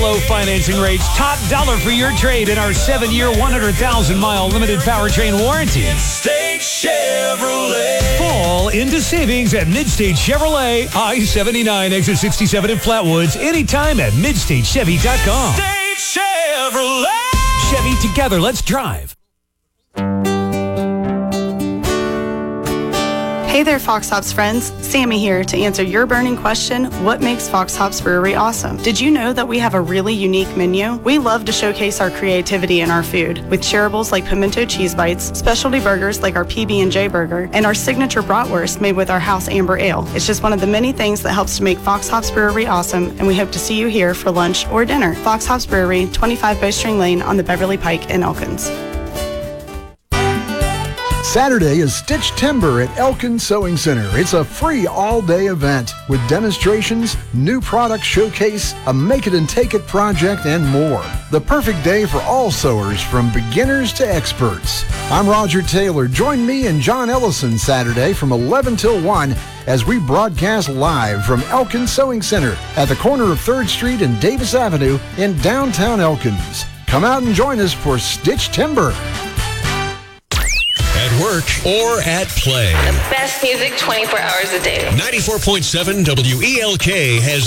low financing rates, top dollar for your trade in our 7-year, 100,000-mile limited powertrain warranty. Midstate Chevrolet. Fall into savings at Midstate Chevrolet, I-79, exit 67 in Flatwoods, anytime at MidstateChevy.com. Midstate Chevrolet. Chevy, together, let's drive. Hey there, Fox Hops friends. Sammy here to answer your burning question, what makes Fox Hops Brewery awesome? Did you know that we have a really unique menu? We love to showcase our creativity in our food with shareables like pimento cheese bites, specialty burgers like our PB&J burger, and our signature bratwurst made with our house amber ale. It's just one of the many things that helps to make Fox Hops Brewery awesome, and we hope to see you here for lunch or dinner. Fox Hops Brewery, 25 Bowstring Lane on the Beverly Pike in Elkins. Saturday is Stitch Timber at Elkins Sewing Center. It's a free all-day event with demonstrations, new product showcase, a make-it-and-take-it project, and more. The perfect day for all sewers from beginners to experts. I'm Roger Taylor. Join me and John Ellison Saturday from 11 till 1 as we broadcast live from Elkins Sewing Center at the corner of 3rd Street and Davis Avenue in downtown Elkins. Come out and join us for Stitch Timber. At work or at play. The best music 24 hours a day. 94.7 WELK has